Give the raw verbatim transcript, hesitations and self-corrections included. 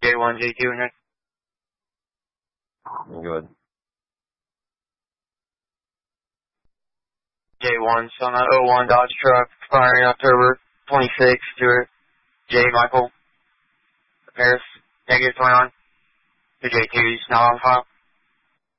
J one, J two, Nick. Good. J one, so on that oh one Dodge truck, expiring October twenty-sixth, Stuart. J. Michael. Paris, negative twenty-one. The J two's not on file.